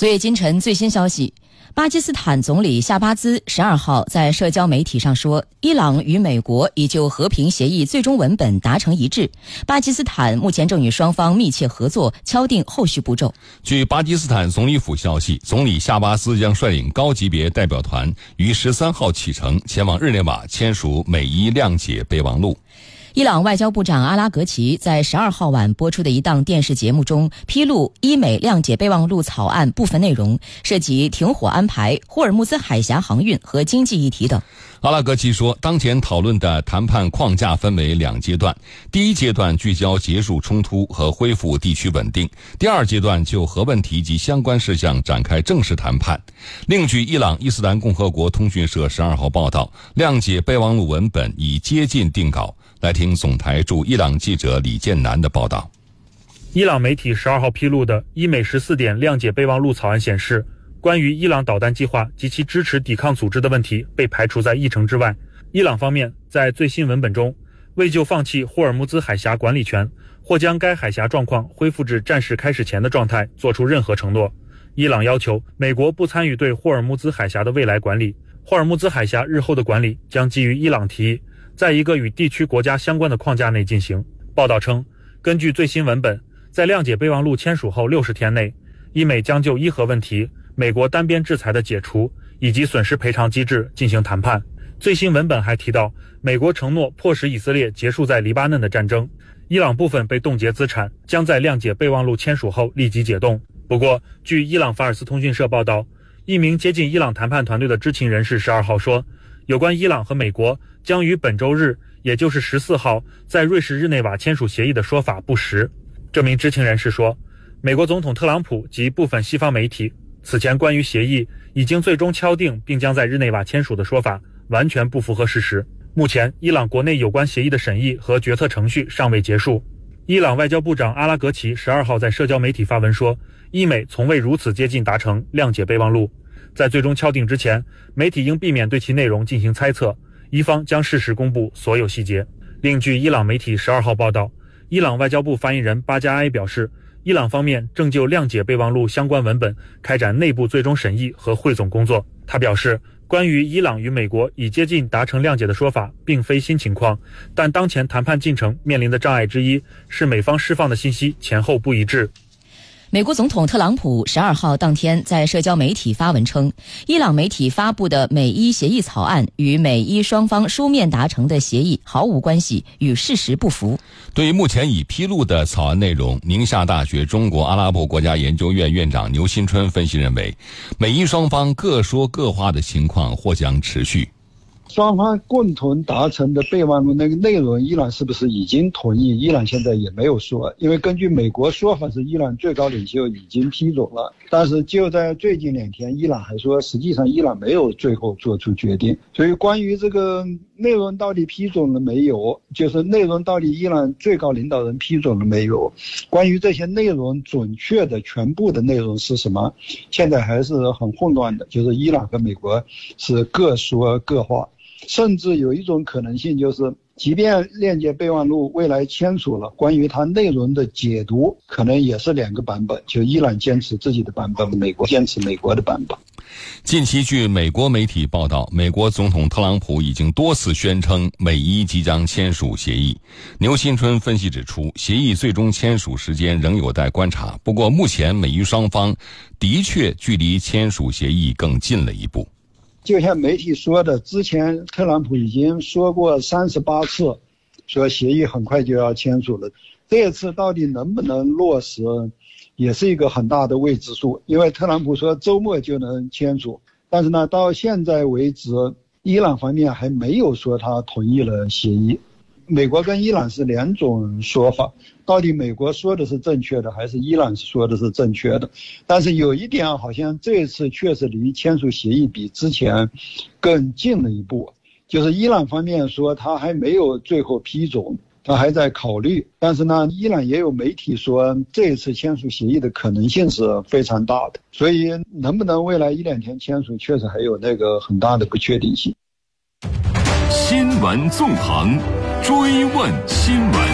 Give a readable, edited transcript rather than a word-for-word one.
昨夜今晨最新消息，巴基斯坦总理夏巴兹12号在社交媒体上说，伊朗与美国已就和平协议最终文本达成一致，巴基斯坦目前正与双方密切合作，敲定后续步骤。 据巴基斯坦总理府消息，总理夏巴兹将率领高级别代表团于13号启程，前往日内瓦签署美伊谅解备忘录。 伊朗外交部长阿拉格齐在12号晚播出的一档电视节目中披露伊美谅解备忘录草案部分内容，涉及停火安排、霍尔木兹海峡航运和经济议题等。 阿拉格齐说，当前讨论的谈判框架分为2阶段，第一阶段聚焦结束冲突和恢复地区稳定，第二阶段就核问题及相关事项展开正式谈判。另据伊朗伊斯兰共和国通讯社12号报道，谅解备忘录文本已接近定稿。来听总台驻伊朗记者李建南的报道。 伊朗媒体12号披露的伊美14点谅解备忘录草案显示，关于伊朗导弹计划及其支持抵抗组织的问题被排除在议程之外。伊朗方面在最新文本中未就放弃霍尔木兹海峡管理权或将该海峡状况恢复至战事开始前的状态做出任何承诺。伊朗要求美国不参与对霍尔木兹海峡的未来管理，霍尔木兹海峡日后的管理将基于伊朗提议，在一个与地区国家相关的框架内进行。报道称，根据最新文本，在谅解备忘录签署后60天内，伊美将就伊核问题、美国单边制裁的解除以及损失赔偿机制进行谈判。最新文本还提到，美国承诺迫使以色列结束在黎巴嫩的战争，伊朗部分被冻结资产将在谅解备忘录签署后立即解冻。不过，据伊朗法尔斯通讯社报道，一名接近伊朗谈判团队的知情人士12号说，有关伊朗和美国将于本周日，也就是14号，在瑞士日内瓦签署协议的说法不实。这名知情人士说，美国总统特朗普及部分西方媒体此前关于协议已经最终敲定并将在日内瓦签署的说法完全不符合事实。目前，伊朗国内有关协议的审议和决策程序尚未结束。伊朗外交部长阿拉格齐12号在社交媒体发文说，伊美从未如此接近达成谅解备忘录。在最终敲定之前，媒体应避免对其内容进行猜测，伊方将适时公布所有细节。另据伊朗媒体12号报道，伊朗外交部发言人巴加埃表示，伊朗方面正就谅解备忘录相关文本开展内部最终审议和汇总工作。他表示，关于伊朗与美国已接近达成谅解的说法并非新情况，但当前谈判进程面临的障碍之一是美方释放的信息前后不一致。 美国总统特朗普12号当天在社交媒体发文称，伊朗媒体发布的美伊协议草案与美伊双方书面达成的协议毫无关系，与事实不符。 对于目前已披露的草案内容，宁夏大学中国阿拉伯国家研究院院长牛新春分析认为，美伊双方各说各话的情况或将持续。 双方共同达成的备忘录那个内容，伊朗是不是已经同意？伊朗现在也没有说，因为根据美国说法是伊朗最高领袖已经批准了，但是就在最近2天，伊朗还说实际上伊朗没有最后做出决定。所以关于这个内容到底批准了没有，就是内容到底伊朗最高领导人批准了没有，关于这些内容准确的全部的内容是什么，现在还是很混乱的，就是伊朗和美国是各说各话。甚至有一种可能性，就是即便谅解备忘录未来签署了，关于它内容的解读可能也是2个版本，就伊朗坚持自己的版本，美国坚持美国的版本。 近期据美国媒体报道，美国总统特朗普已经多次宣称美伊即将签署协议。牛新春分析指出，协议最终签署时间仍有待观察，不过目前美伊双方的确距离签署协议更近了一步。 就像媒体说的，之前特朗普已经说过38次，说协议很快就要签署了。这次到底能不能落实，也是一个很大的未知数。因为特朗普说周末就能签署，但是呢，到现在为止，伊朗方面还没有说他同意了协议。美国跟伊朗是2种说法，到底美国说的是正确的，还是伊朗说的是正确的？但是有一点好像这次确实离签署协议比之前更近了一步，就是伊朗方面说他还没有最后批准，他还在考虑。但是呢，伊朗也有媒体说这次签署协议的可能性是非常大的，所以能不能未来1-2天签署，确实还有那个很大的不确定性。 新闻纵横，追问新闻。